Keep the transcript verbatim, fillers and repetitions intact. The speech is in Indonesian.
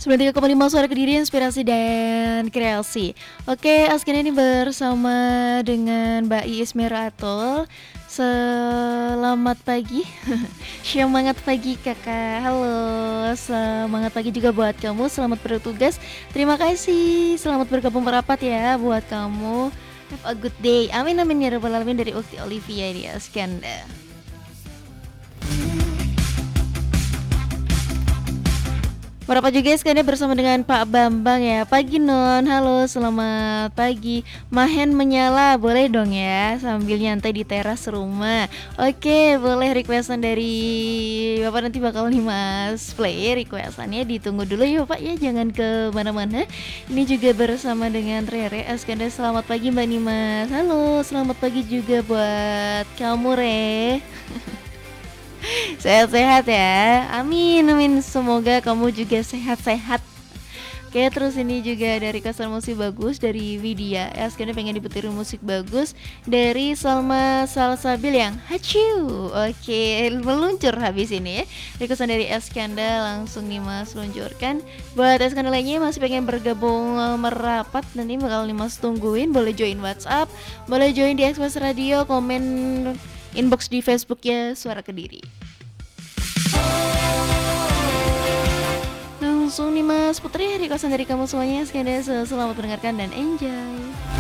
sembilan puluh tiga koma lima Suara Kediri, inspirasi dan kreasi. Oke, Asken ini bersama dengan Mbak Iis Meratul. Selamat pagi. Semangat pagi kakak. Halo, semangat pagi juga buat kamu. Selamat bertugas. Terima kasih. Selamat bergabung merapat ya buat kamu. Have a good day. Amin amin ya rabbal alamin, dari Ukti Olivia ini Asken. Berapa juga sekarang bersama dengan Pak Bambang ya. Pagi Non, halo selamat pagi. Mahen menyala, boleh dong ya sambil nyantai di teras rumah. Oke, boleh requestan dari Bapak, nanti bakal nih Mas play requestannya. Ditunggu dulu ya Pak ya, jangan ke mana-mana. Ini juga bersama dengan Rere Askanda. Selamat pagi Mbak Nimas. Halo, selamat pagi juga buat kamu Re. Sehat-sehat ya, amin amin, semoga kamu juga sehat-sehat. Oke, terus ini juga dari requestan musik bagus dari Widya ya, sekarang pengen diputirin musik bagus dari Salma Salsabil yang haciu. Oke, meluncur habis ini ya. Requestan dari Eskanda langsung nih Mas luncurkan. Buat Eskanda lainnya masih pengen bergabung merapat, nanti bakal nih Mas tungguin. Boleh join WhatsApp, boleh join di Express Radio, komen inbox di Facebook ya Suara Kediri. Langsung nih Mas Putri, requestan dari kamu semuanya. Sekian, selamat mendengarkan dan enjoy.